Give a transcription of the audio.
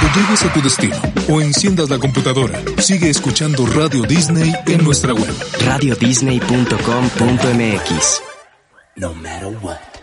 llegues a tu destino o enciendas la computadora, sigue escuchando Radio Disney en nuestra web. radiodisney.com.mx. No matter what.